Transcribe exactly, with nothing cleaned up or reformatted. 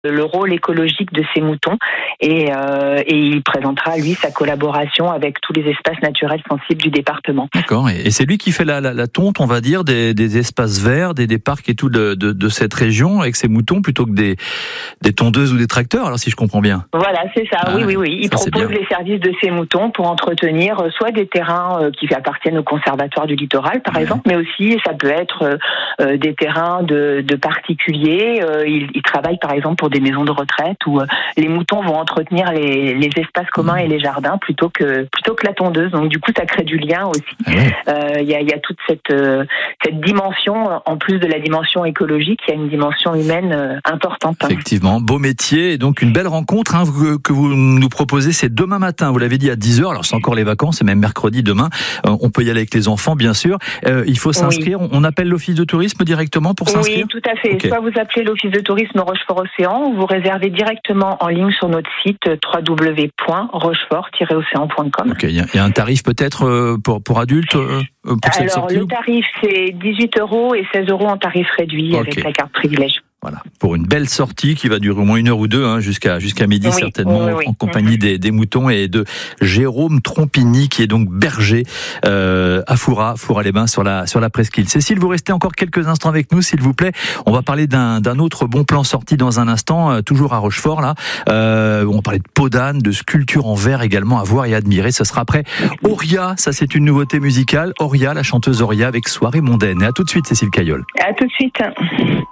le rôle écologique de ces moutons et, euh, et il présentera lui sa collaboration avec tous les espaces naturels sensibles du département. D'accord, et c'est lui qui fait la, la, la tonte, on va dire, des, des espaces verts, des, des parcs et tout de, de, de cette région avec ses moutons plutôt que des, des tondeuses ou des tracteurs, alors si je comprends bien. Voilà, c'est ça, ah, oui, oui, oui. Il ça, propose les services de ces moutons pour entretenir soit des terrains qui appartiennent au conservatoire du littoral, par ouais. exemple, mais aussi ça peut être euh, des terrains de, de particuliers. Euh, il, il travaille par exemple pour des maisons de retraite où euh, les moutons vont entretenir les, les espaces communs et les jardins plutôt que plutôt que la tondeuse. Donc du coup, ça crée du lien aussi. Il ouais. euh, y, a, y a toute cette euh, cette dimension, en plus de la dimension écologique, il y a une dimension humaine euh, importante. Effectivement, beau métier et donc une belle rencontre hein, que, que vous nous proposez, c'est demain matin. Vous l'avez dit à dix heures. Alors c'est encore les vacances, c'est même mercredi demain. Euh, on peut y aller avec les enfants, bien sûr. Euh, il faut s'inscrire. Oui. On appelle l'office de tourisme directement pour s'inscrire. Oui, tout à fait. Okay. Soit vous appelez l'office de tourisme Rochefort-Océan ou vous réservez directement en ligne sur notre site w w w point rochefort tiret océan point com. Ok, il y, y a un tarif peut-être euh, pour pour adultes euh, pour cette Alors sortie, le tarif c'est dix-huit euros et seize euros en tarif réduit okay. avec la carte privilège. Voilà, pour une belle sortie qui va durer au moins une heure ou deux, hein, jusqu'à jusqu'à midi oui, certainement, oui, oui. en compagnie des, des moutons et de Jérôme Trompini qui est donc berger euh, à Foura, Foura-les-Bains sur la sur la presqu'île. Cécile, vous restez encore quelques instants avec nous, s'il vous plaît. On va parler d'un d'un autre bon plan sorti dans un instant, euh, toujours à Rochefort là. Euh, on va parler de peau d'âne, de sculpture en verre également à voir et admirer. Ce sera après Auria, ça c'est une nouveauté musicale. Auria, la chanteuse Auria avec Soirée mondaine. Et à tout de suite, Cécile Caillol. À tout de suite.